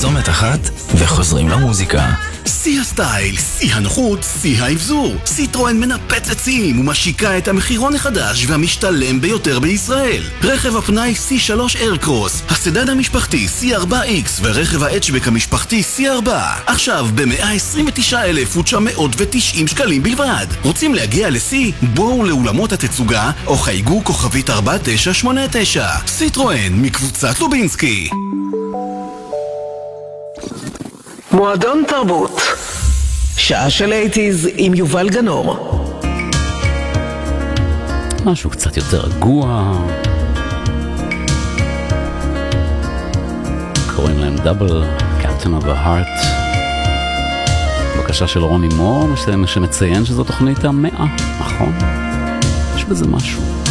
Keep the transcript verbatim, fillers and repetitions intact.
פרסומת אחת וחוזרים למוזיקה. שיא הסטייל, שיא הנוחות, שיא האבזור. סיטרואן מנפץ עצים ומשיקה את המחירון החדש והמשתלם ביותר בישראל. רכב הפנאי סי שלוש איירקרוס, הסדן המשפחתי סי ארבע איקס ורכב ההאצ'בק המשפחתי סי ארבע. עכשיו ב-מאה עשרים ותשעה אלף ותשע מאות ותשעים שקלים בלבד. רוצים להגיע לסי? בואו לאולמות התצוגה או חייגו כוכבית ארבע תשע שמונה תשע. סיטרואן מקבוצת לובינסקי. מועדון תרבות, שעה של אייטיז עם יובל גנור. משהו קצת יותר רגוע, קוראים להם דאבל, Captain of the Heart. בקשה של רוני מור, שמציין שזו תוכנית המאה, נכון? יש בזה משהו.